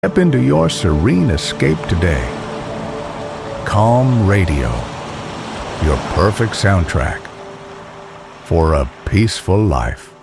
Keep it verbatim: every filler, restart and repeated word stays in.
Step into your serene escape today. Calm Radio, your perfect soundtrack for a peaceful life.